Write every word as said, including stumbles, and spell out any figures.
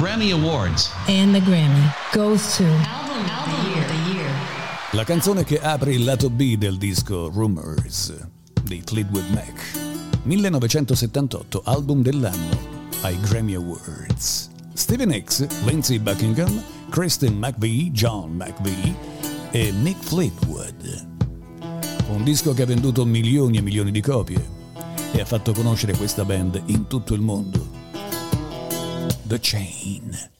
Grammy Awards. And the Grammy goes to Album, album of the year. La canzone che apre il lato B del disco Rumors di Fleetwood Mac. millenovecentosettantotto, album dell'anno ai Grammy Awards. Stevie Nicks, Lindsey Buckingham, Kristen McVie, John McVie e Mick Fleetwood. Un disco che ha venduto milioni e milioni di copie e ha fatto conoscere questa band in tutto il mondo. The Chain.